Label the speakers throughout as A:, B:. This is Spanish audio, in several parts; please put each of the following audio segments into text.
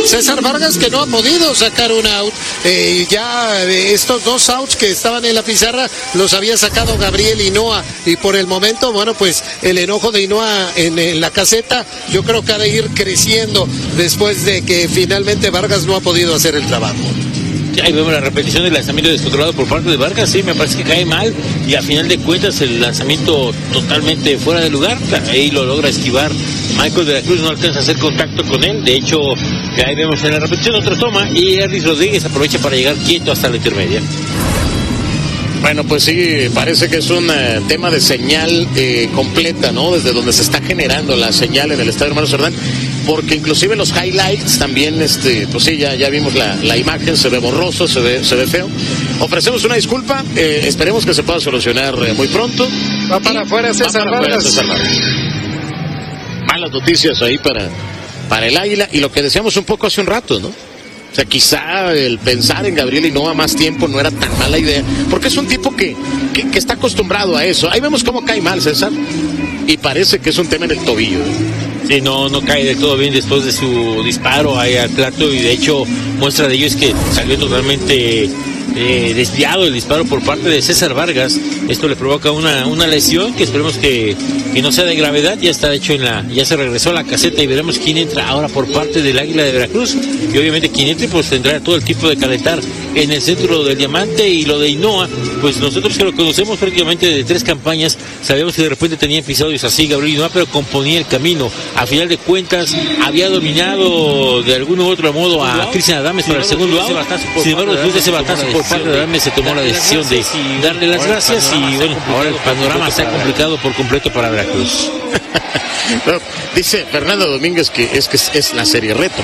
A: César Vargas, que no ha podido sacar un out. Ya estos 2 outs que estaban en la pizarra los había sacado Gabriel Hinoa, y por el momento, bueno, pues el enojo de Hinoa en la caseta, yo creo que ha de ir creciendo después de que finalmente Vargas no ha podido hacer el trabajo.
B: Ahí vemos la repetición del lanzamiento descontrolado por parte de Vargas. Sí, me parece que cae mal, y a final de cuentas el lanzamiento totalmente fuera de lugar. Ahí lo logra esquivar Michael de la Cruz, no alcanza a hacer contacto con él. De hecho, ahí vemos en la repetición otra toma, y Erlis Rodríguez aprovecha para llegar quieto hasta la intermedia.
C: Bueno, pues sí, parece que es un tema de señal completa, ¿no? Desde donde se está generando la señal en el estadio Hermano Cerdán, porque inclusive los highlights también, pues sí, ya vimos la imagen, se ve borroso, se ve feo. Ofrecemos una disculpa, esperemos que se pueda solucionar muy pronto.
A: Va para afuera César Vargas.
C: Malas noticias ahí para el Águila, y lo que decíamos un poco hace un rato, ¿no? O sea, quizá el pensar en Gabriel Hinoa más tiempo no era tan mala idea, porque es un tipo que está acostumbrado a eso. Ahí vemos cómo cae mal César, y parece que es un tema en el tobillo,
B: Sí, no cae del todo bien después de su disparo ahí al plato, y de hecho muestra de ello es que salió totalmente desviado el disparo por parte de César Vargas. Esto le provoca una lesión que esperemos que no sea de gravedad. Ya está hecho ya se regresó a la caseta, y veremos quién entra ahora por parte del Águila de Veracruz, y obviamente quien entre pues tendrá todo el tipo de calentar en el centro del diamante. Y lo de Hinoa, pues nosotros que lo conocemos prácticamente de 3 campañas, sabíamos que de repente tenía episodios así Gabriel Hinoa, pero componía el camino. A final de cuentas había dominado de algún u otro modo a Cristian Adames para el segundo out. Sin embargo, después de ese batazo por parte de Adames, se tomó la decisión de darle las gracias, y bueno, ahora el panorama se ha complicado por completo para Veracruz.
C: No, dice Fernando Domínguez que es la serie retro.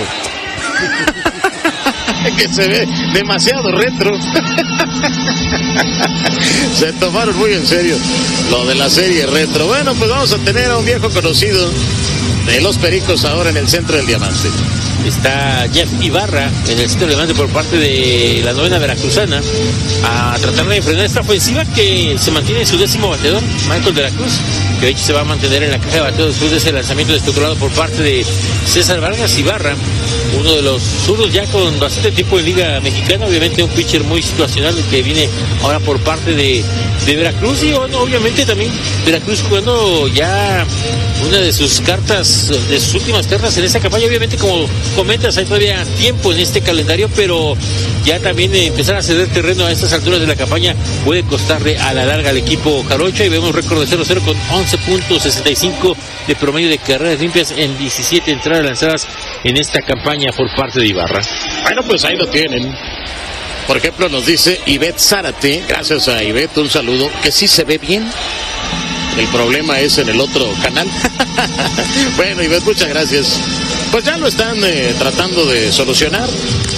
C: Que se ve demasiado retro. Se tomaron muy en serio lo de la serie retro. Bueno, pues vamos a tener a un viejo conocido de los Pericos ahora en el centro del diamante.
B: Está Jeff Ibarra en el centro del diamante por parte de la novena veracruzana, a tratar de frenar esta ofensiva que se mantiene en su 10º bateador, Michael de la Cruz, que de hecho se va a mantener en la caja de bateo después de ese lanzamiento descontrolado por parte de César Vargas. Ibarra, uno de los zurdos ya con bastante tiempo en Liga Mexicana, obviamente un pitcher muy situacional que viene ahora por parte de Veracruz, y bueno, obviamente también Veracruz jugando ya una de sus últimas cartas en esta campaña. Obviamente, como comentas, hay todavía tiempo en este calendario, pero ya también empezar a ceder terreno a estas alturas de la campaña puede costarle a la larga al equipo jarocho, y vemos récord de 0-0 con 11.65 de promedio de carreras limpias en 17 entradas lanzadas en esta campaña por parte de Ibarra.
C: Bueno, pues ahí lo tienen. Por ejemplo, nos dice Ivette Zárate, gracias a Ivette, un saludo, que sí se ve bien. El problema es en el otro canal. Bueno, Ivette, muchas gracias. Pues ya lo están tratando de solucionar.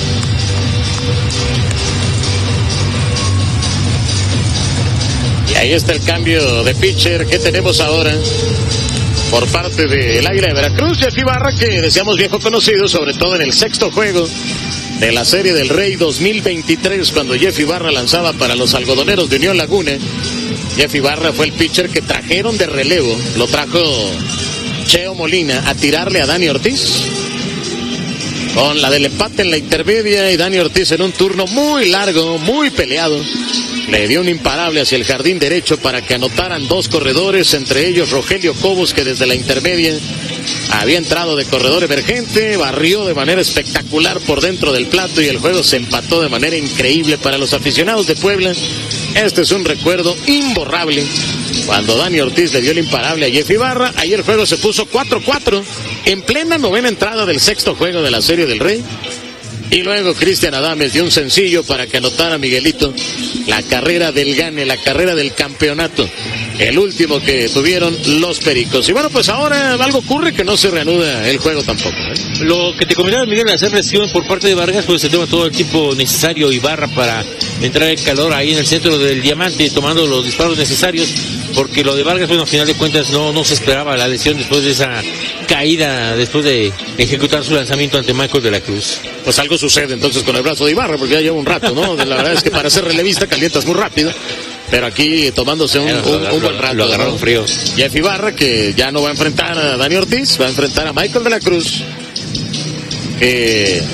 C: Y ahí está el cambio de pitcher que tenemos ahora por parte del Águila de Veracruz. Jeff Ibarra, que decíamos viejo conocido, sobre todo en el 6º juego de la Serie del Rey 2023, cuando Jeff Ibarra lanzaba para los algodoneros de Unión Laguna. Jeff Ibarra fue el pitcher que trajeron de relevo, lo trajo Cheo Molina a tirarle a Dani Ortiz, con la del empate en la intermedia, y Dani Ortiz en un turno muy largo, muy peleado, le dio un imparable hacia el jardín derecho para que anotaran 2 corredores, entre ellos Rogelio Cobos, que desde la intermedia había entrado de corredor emergente, barrió de manera espectacular por dentro del plato, y el juego se empató de manera increíble para los aficionados de Puebla. Este es un recuerdo imborrable, cuando Dani Ortiz le dio el imparable a Jeff Ibarra. Ayer el juego se puso 4-4 en plena novena entrada del 6º juego de la Serie del Rey. Y luego Cristian Adames dio un sencillo para que anotara Miguelito la carrera del gane, la carrera del campeonato, el último que tuvieron los Pericos. Y bueno, pues ahora algo ocurre, que no se reanuda el juego tampoco,
B: Lo que te comentaba, Miguel, al hacer presión por parte de Vargas, pues se toma todo el tiempo necesario Ibarra para entrar en calor ahí en el centro del diamante, tomando los disparos necesarios, porque lo de Vargas, bueno, al final de cuentas no se esperaba la lesión después de esa caída, después de ejecutar su lanzamiento ante Michael de la Cruz.
C: Pues algo sucede entonces con el brazo de Ibarra, porque ya lleva un rato, ¿no? La verdad es que para ser relevista calientas muy rápido, pero aquí tomándose un buen rato.
B: Lo agarraron frío.
C: Jeff Ibarra, que ya no va a enfrentar a Dani Ortiz, va a enfrentar a Michael de la Cruz,